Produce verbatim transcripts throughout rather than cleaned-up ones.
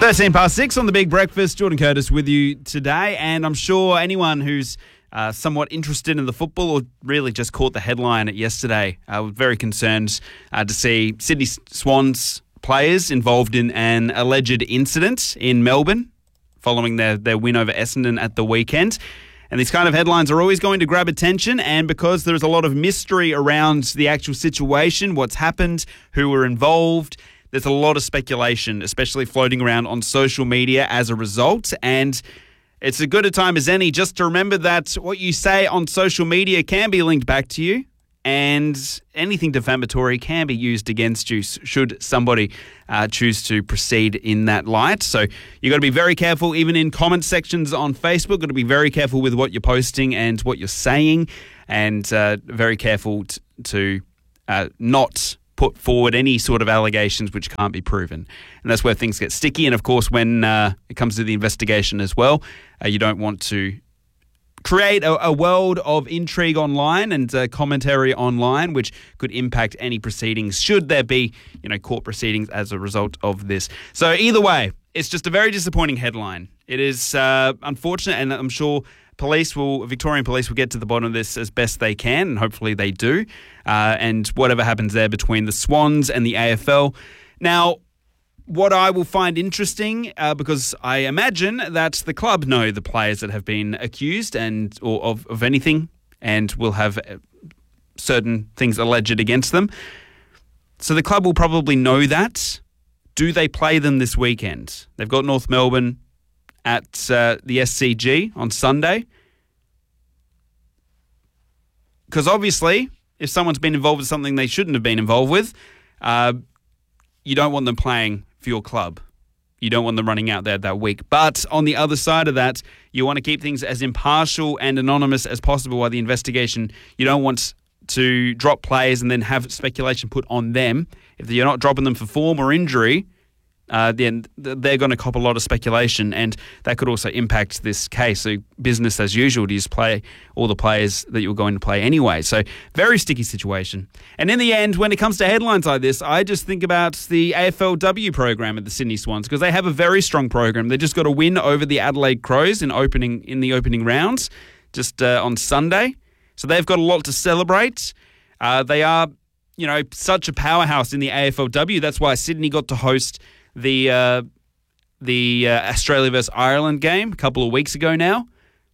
thirteen past six on the Big Breakfast. Jordan Curtis with you today, and I'm sure anyone who's uh, somewhat interested in the football or really just caught the headline yesterday uh, was very concerned uh, to see Sydney Swans players involved in an alleged incident in Melbourne following their, their win over Essendon at the weekend. And these kind of headlines are always going to grab attention, and because there's a lot of mystery around the actual situation, what's happened, who were involved, there's a lot of speculation, especially floating around on social media as a result. And it's as good a time as any just to remember that what you say on social media can be linked back to you, and anything defamatory can be used against you should somebody uh, choose to proceed in that light. So you've got to be very careful, even in comment sections on Facebook. Got to be very careful with what you're posting and what you're saying, and uh, very careful t- to uh, not put forward any sort of allegations which can't be proven. And that's where things get sticky. And of course, when uh, it comes to the investigation as well, uh, you don't want to create a, a world of intrigue online and uh, commentary online, which could impact any proceedings should there be, you know, court proceedings as a result of this. So either way, it's just a very disappointing headline. It is uh, unfortunate, and I'm sure police will, Victorian police will get to the bottom of this as best they can, and hopefully they do. Uh, and whatever happens there between the Swans and the A F L. Now, what I will find interesting, uh, because I imagine that the club know the players that have been accused and or of, of anything, and will have certain things alleged against them. So the club will probably know that. Do they play them this weekend? They've got North Melbourne at uh, the S C G on Sunday. Because obviously, if someone's been involved with something they shouldn't have been involved with, uh, you don't want them playing for your club. You don't want them running out there that week. But on the other side of that, you want to keep things as impartial and anonymous as possible while the investigation. You don't want to drop players and then have speculation put on them. If you're not dropping them for form or injury, Uh, then they're going to cop a lot of speculation, and that could also impact this case. So business as usual, to just play all the players that you're going to play anyway. So very sticky situation. And in the end, when it comes to headlines like this, I just think about the A F L W program at the Sydney Swans, because they have a very strong program. They just got a win over the Adelaide Crows in opening in the opening rounds just uh, on Sunday. So they've got a lot to celebrate. Uh, they are, you know, such a powerhouse in the A F L W. That's why Sydney got to host the uh, the uh, Australia versus Ireland game a couple of weeks ago now.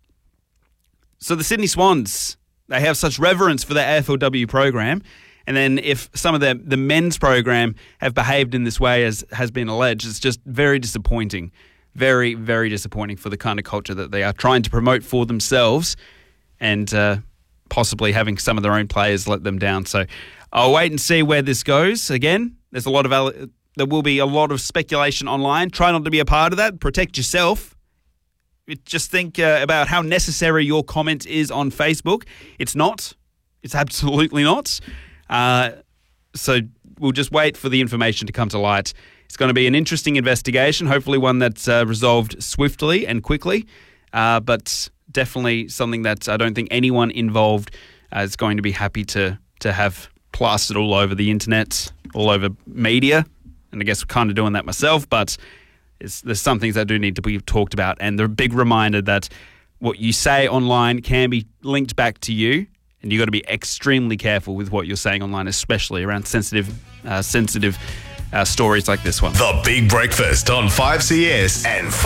So the Sydney Swans, they have such reverence for their A F L W program, and then if some of the, the men's program have behaved in this way as has been alleged, it's just very disappointing. Very, very disappointing for the kind of culture that they are trying to promote for themselves, and uh, possibly having some of their own players let them down. So I'll wait and see where this goes. Again, there's a lot of... Al- There will be a lot of speculation online. Try not to be a part of that. Protect yourself. Just think uh, about how necessary your comment is on Facebook. It's not. It's absolutely not. Uh, so we'll just wait for the information to come to light. It's going to be an interesting investigation, hopefully one that's uh, resolved swiftly and quickly, uh, but definitely something that I don't think anyone involved uh, is going to be happy to, to have plastered all over the internet, all over media. And I guess we're kind of doing that myself, but it's, there's some things that do need to be talked about. And they're a big reminder that what you say online can be linked back to you, and you've got to be extremely careful with what you're saying online, especially around sensitive uh, sensitive uh, stories like this one. The Big Breakfast on five C S and